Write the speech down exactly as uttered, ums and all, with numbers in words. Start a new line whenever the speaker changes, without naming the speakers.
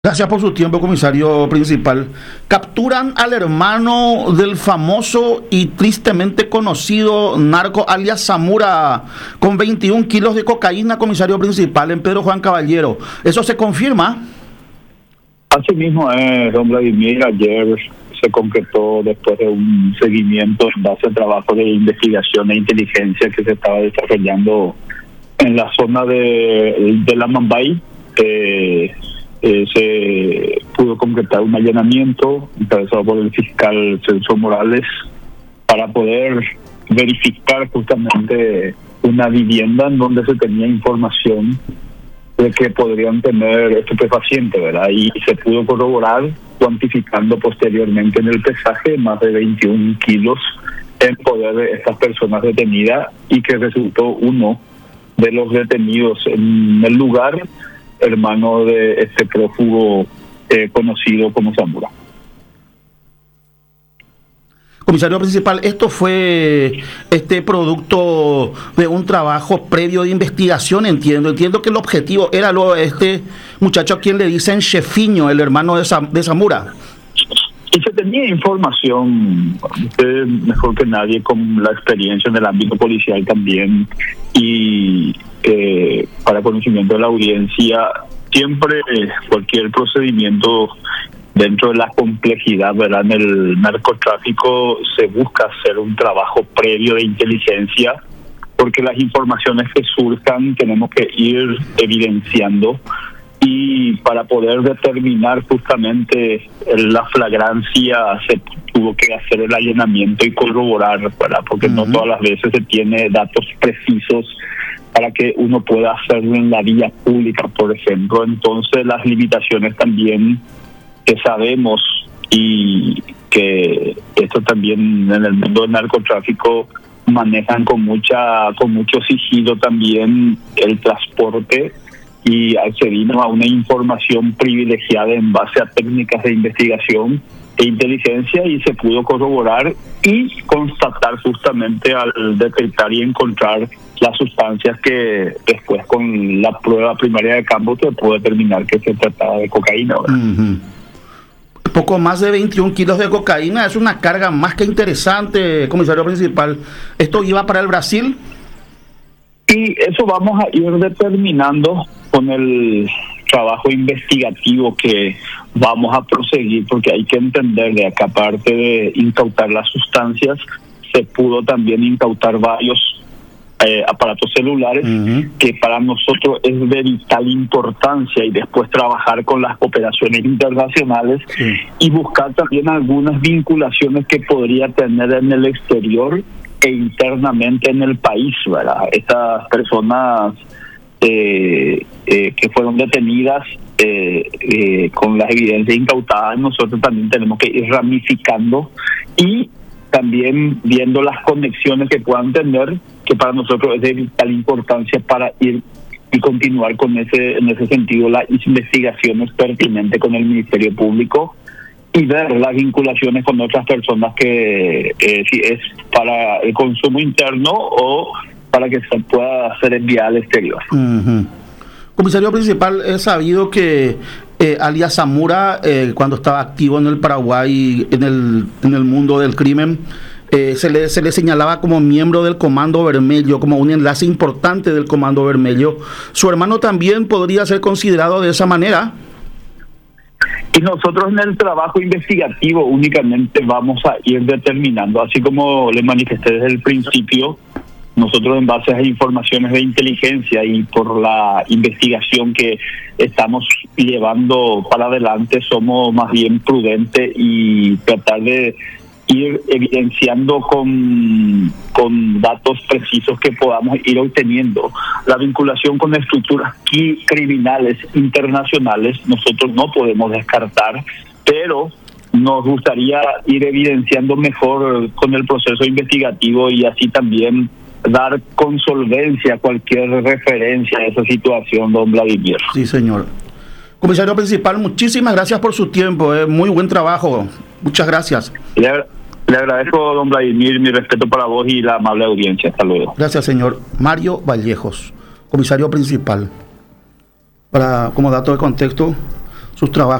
Gracias por su tiempo, comisario principal. Capturan al hermano del famoso y tristemente conocido narco alias Zamora con veintiún kilos de cocaína, comisario principal, en Pedro Juan Caballero. ¿Eso se confirma?
Así mismo es, don Vladimir. Ayer se concretó, después de un seguimiento en base a trabajo de investigación e inteligencia que se estaba desarrollando en la zona de, de la Mambay. Eh, Eh, se pudo concretar un allanamiento encabezado por el fiscal Celso Morales para poder verificar justamente una vivienda en donde se tenía información de que podrían tener estupefacientes, ¿verdad? Y se pudo corroborar, cuantificando posteriormente en el pesaje más de veintiún kilos en poder de estas personas detenidas, y que resultó uno de los detenidos en el lugar hermano de este prófugo eh, conocido como Zamora.
Comisario principal, esto fue este producto de un trabajo previo de investigación, entiendo. Entiendo que el objetivo era lo este muchacho a quien le dicen Chefiño, el hermano de, Zam, de Zamora.
Y se tenía información, usted mejor que nadie, con la experiencia en el ámbito policial también, y eh, para conocimiento de la audiencia, siempre eh, cualquier procedimiento dentro de la complejidad, ¿verdad?, en el narcotráfico, se busca hacer un trabajo previo de inteligencia, porque las informaciones que surjan tenemos que ir evidenciando, y para poder determinar justamente la flagrancia se tuvo que hacer el allanamiento y corroborar, ¿verdad?, porque uh-huh. no todas las veces se tiene datos precisos para que uno pueda hacerlo en la vía pública, por ejemplo. Entonces las limitaciones también que sabemos, y que esto también en el mundo del narcotráfico manejan con mucha con mucho sigilo también el transporte, y accedimos a una información privilegiada en base a técnicas de investigación e inteligencia, y se pudo corroborar y constatar justamente al detectar y encontrar las sustancias que después, con la prueba primaria de campo, se pudo determinar que se trataba de cocaína.
Uh-huh. Poco más de veintiún kilos de cocaína es una carga más que interesante, comisario principal. ¿Esto iba para el Brasil?
Y eso vamos a ir determinando con el trabajo investigativo que vamos a proseguir, porque hay que entender de acá, aparte de incautar las sustancias, se pudo también incautar varios eh, aparatos celulares, uh-huh. que para nosotros es de vital importancia, y después trabajar con las cooperaciones internacionales, sí. y buscar también algunas vinculaciones que podría tener en el exterior e internamente en el país, ¿verdad? Estas personas eh, eh, que fueron detenidas eh, eh, con las evidencias incautadas, nosotros también tenemos que ir ramificando y también viendo las conexiones que puedan tener, que para nosotros es de vital importancia para ir y continuar con ese, en ese sentido, las investigaciones pertinentes con el Ministerio Público, y ver las vinculaciones con otras personas, que eh, si es para el consumo interno o para que se pueda hacer enviar al exterior.
Uh-huh. Comisario principal, he sabido que eh, alias Zamora, eh, cuando estaba activo en el Paraguay, en el, en el mundo del crimen, eh, se, le, se le señalaba como miembro del Comando Vermelho, como un enlace importante del Comando Vermelho. ¿Su hermano también podría ser considerado de esa manera?
Y nosotros en el trabajo investigativo únicamente vamos a ir determinando, así como le manifesté desde el principio, nosotros en base a informaciones de inteligencia y por la investigación que estamos llevando para adelante, somos más bien prudentes y tratar de ir evidenciando con, con datos precisos que podamos ir obteniendo. La vinculación con estructuras criminales internacionales nosotros no podemos descartar, pero nos gustaría ir evidenciando mejor con el proceso investigativo, y así también dar con solvencia cualquier referencia a esa situación, don Vladimir.
Sí, señor. Comisario principal, muchísimas gracias por su tiempo, eh. muy buen trabajo. Muchas gracias.
Le, le agradezco, don Vladimir, mi respeto para vos y la amable audiencia. Hasta luego.
Gracias, señor. Mario Vallejos, comisario principal. Para, como dato de contexto, sus trabajos.